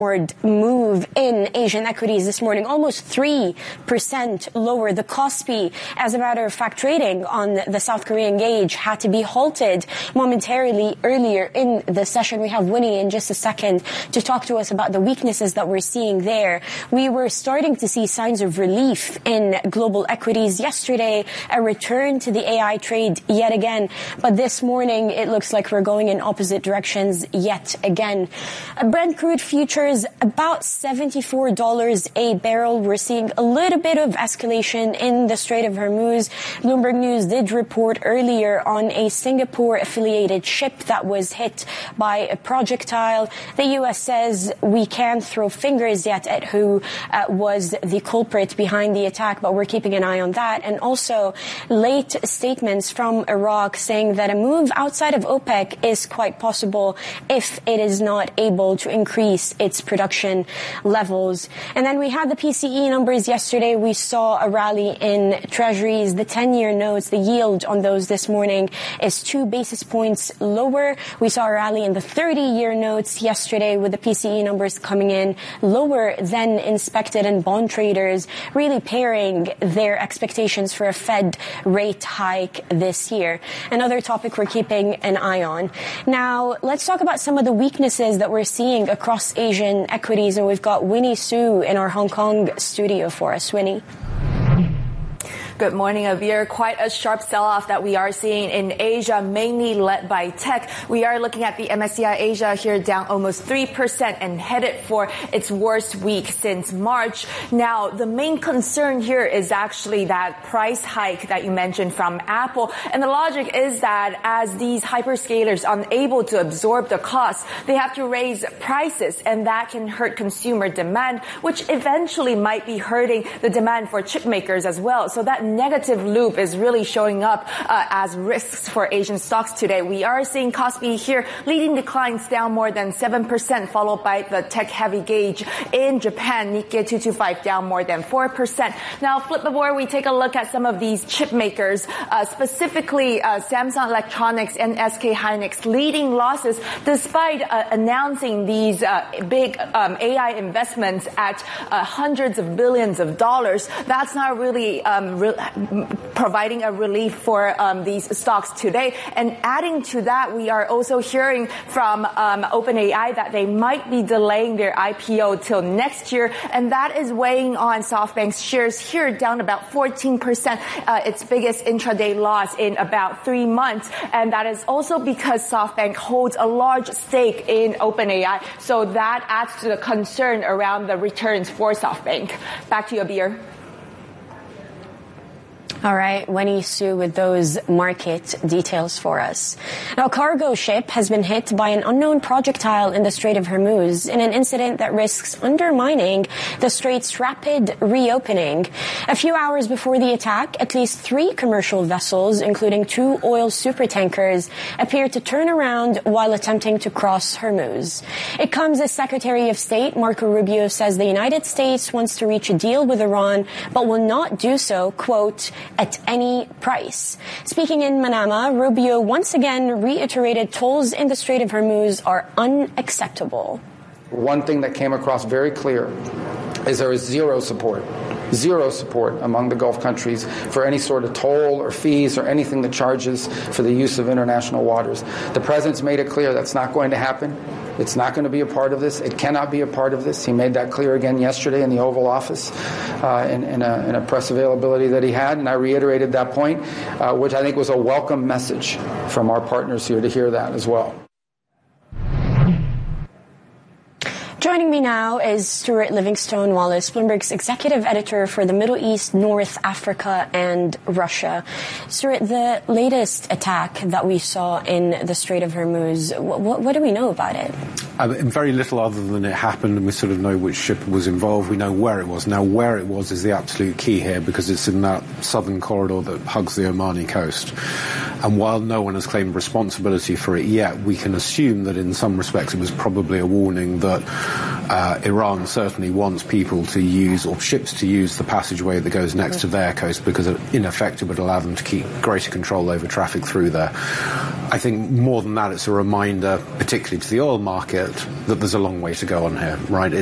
Move in Asian equities this morning, almost 3% lower. The Kospi, as a matter of fact, trading on the South Korean gauge had to be halted momentarily earlier in the session. We have Winnie in just a second to talk to us about the weaknesses that we're seeing there. We were starting to see signs of relief in global equities yesterday, a return to the AI trade yet again. But this morning, it looks like we're going in opposite directions yet again. Brent crude futures about $74 a barrel. We're seeing a little bit of escalation in the Strait of Hormuz. Bloomberg News did report earlier on a Singapore-affiliated ship that was hit by a projectile. The U.S. says we can't throw fingers yet at who was the culprit behind the attack, but we're keeping an eye on that. And also late statements from Iraq saying that a move outside of OPEC is quite possible if it is not able to increase its production levels. And then we had the PCE numbers yesterday. We saw a rally in treasuries. The 10-year notes, the yield on those this morning is 2 basis points lower. We saw a rally in the 30-year notes yesterday with the PCE numbers coming in lower than expected, and bond traders really pairing their expectations for a Fed rate hike this year. Another topic we're keeping an eye on. Now, let's talk about some of the weaknesses that we're seeing across Asian equities, and we've got Winnie Su in our Hong Kong studio for us. Winnie. Good morning, Abir. Quite a sharp sell-off that we are seeing in Asia, mainly led by tech. We are looking at the MSCI Asia here down almost 3% and headed for its worst week since March. Now, the main concern here is actually that price hike that you mentioned from Apple. And the logic is that as these hyperscalers are unable to absorb the cost, they have to raise prices, and that can hurt consumer demand, which eventually might be hurting the demand for chip makers as well. So that negative loop is really showing up as risks for Asian stocks today. We are seeing Kospi here leading declines down more than 7%, followed by the tech-heavy gauge in Japan, Nikkei 225 down more than 4%. Now, flip the board, we take a look at some of these chip makers, specifically Samsung Electronics and SK Hynix leading losses despite announcing these big AI investments at hundreds of billions of dollars. That's not really providing a relief for these stocks today. And adding to that, we are also hearing from OpenAI that they might be delaying their IPO till next year, and that is weighing on SoftBank's shares here down about 14%, its biggest intraday loss in about 3 months. And that is also because SoftBank holds a large stake in OpenAI, so that adds to the concern around the returns for SoftBank. Back to you, Abir. All right, Winnie Su with those market details for us. Now, a cargo ship has been hit by an unknown projectile in the Strait of Hormuz in an incident that risks undermining the strait's rapid reopening. A few hours before the attack, at least 3 commercial vessels, including 2 oil supertankers, appeared to turn around while attempting to cross Hormuz. It comes as Secretary of State Marco Rubio says the United States wants to reach a deal with Iran, but will not do so, quote, at any price. Speaking in Manama, Rubio once again reiterated tolls in the Strait of Hormuz are unacceptable. One thing that came across very clear is there is zero support among the Gulf countries for any sort of toll or fees or anything that charges for the use of international waters. The President's made it clear that's not going to happen. It's not going to be a part of this. It cannot be a part of this. He made that clear again yesterday in the Oval Office in a press availability that he had, and I reiterated that point, which I think was a welcome message from our partners here to hear that as well. Joining me now is Stuart Livingstone Wallace, Bloomberg's executive editor for the Middle East, North Africa, and Russia. Stuart, the latest attack that we saw in the Strait of Hormuz, what do we know about it? Very little other than it happened, and we sort of know which ship was involved. We know where it was. Now, where it was is the absolute key here because it's in that southern corridor that hugs the Omani coast. And while no one has claimed responsibility for it yet, we can assume that in some respects it was probably a warning that Iran certainly wants people to use, or ships to use, the passageway that goes next to their coast, because in effect it would allow them to keep greater control over traffic through there. I think more than that, it's a reminder, particularly to the oil market, that there's a long way to go on here, right?